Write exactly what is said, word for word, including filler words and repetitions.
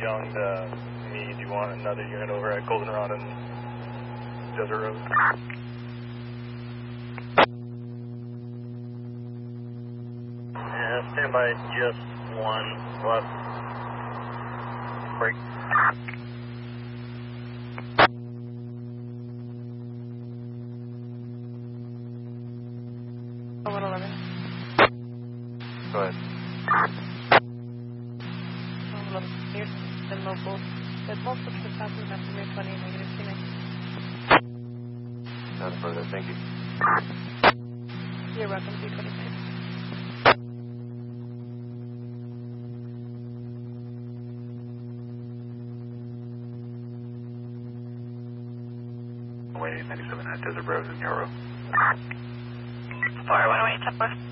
Young to me. Do you want another unit over at Goldenrod and Desert Road? Yeah, stand by just one left. Break. one eleven. Go ahead. one eleven. Here's the local. The multiple trip passes after May twenty, negative two nine. None further, thank you. You're welcome, two twenty-five. Way ninety-seven at Desert Road in Euro. four one eight, Southwest.